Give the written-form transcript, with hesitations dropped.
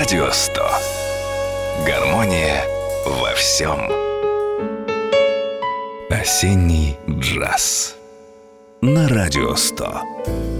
Радио 100. Гармония во всем. Осенний джаз. На Радио 100.